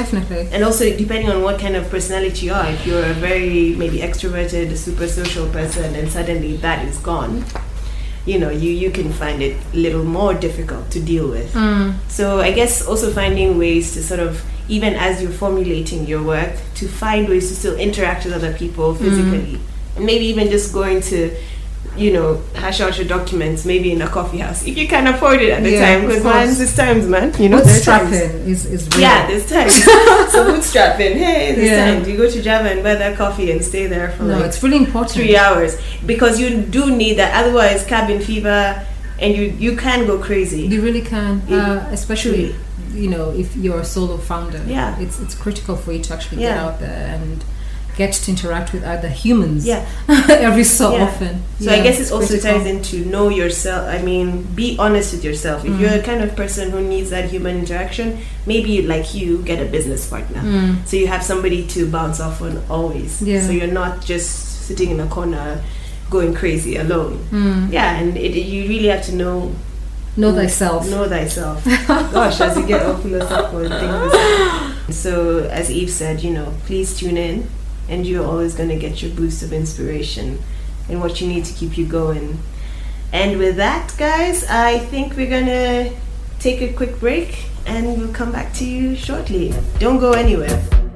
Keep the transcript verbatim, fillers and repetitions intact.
definitely. And also depending on what kind of personality you are, if you're a very maybe extroverted, super social person, and suddenly that is gone, you know, you, you can find it a little more difficult to deal with. Mm. So I guess also finding ways to sort of, even as you're formulating your work, to find ways to still interact with other people physically. Mm. And maybe even just going to, you know, hash out your documents, maybe in a coffee house, if you can afford it at the yeah, time. Because man, there's times, man. You know, bootstrapping is, is real. Yeah, there's times. So bootstrapping, hey, there's yeah. times. You go to Java and buy that coffee and stay there for no, like it's really important. three hours. Because you do need that. Otherwise, cabin fever, and you, you can go crazy. You really can. It, uh, especially, you know, if you're a solo founder. Yeah. It's, it's critical for you to actually yeah. get out there and get to interact with other humans yeah. every so yeah. often. So yeah, I guess it also critical. ties into know yourself. I mean, be honest with yourself. If mm. you're the kind of person who needs that human interaction, maybe like you, get a business partner. Mm. So you have somebody to bounce off on always. Yeah. So you're not just sitting in a corner going crazy alone. Mm. Yeah, and it, you really have to know Know thyself. Know thyself. Gosh, as you get all philosophical and things. So as Eve said, you know, please tune in, and you're always going to get your boost of inspiration and what you need to keep you going. And with that, guys, I think we're going to take a quick break, and we'll come back to you shortly. Don't go anywhere.